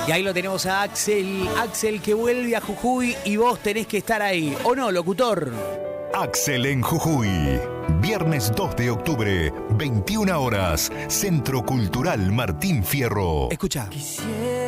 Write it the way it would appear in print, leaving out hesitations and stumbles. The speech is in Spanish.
Y ahí lo tenemos a Axel. Axel que vuelve a Jujuy y vos tenés que estar ahí. ¿O no, locutor? Axel en Jujuy. Viernes 2 de octubre, 21 horas. Centro Cultural Martín Fierro. Escucha.